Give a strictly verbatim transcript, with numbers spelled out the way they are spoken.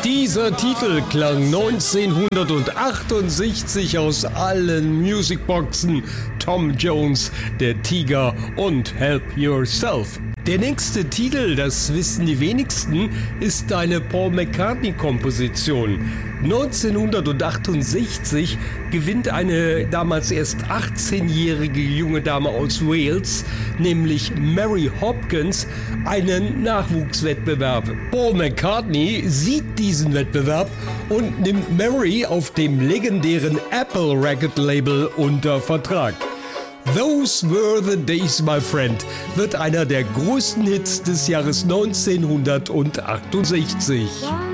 Dieser Titel klang neunzehnhundertachtundsechzig aus allen Musicboxen. Tom Jones, der Tiger und Help Yourself. Der nächste Titel, das wissen die wenigsten, ist eine Paul McCartney-Komposition. neunzehnhundertachtundsechzig gewinnt eine damals erst achtzehnjährige junge Dame aus Wales, nämlich Mary Hopkins, einen Nachwuchswettbewerb. Paul McCartney sieht diesen Wettbewerb und nimmt Mary auf dem legendären Apple Record Label unter Vertrag. Those Were the Days, My Friend wird einer der größten Hits des Jahres neunzehnhundertachtundsechzig.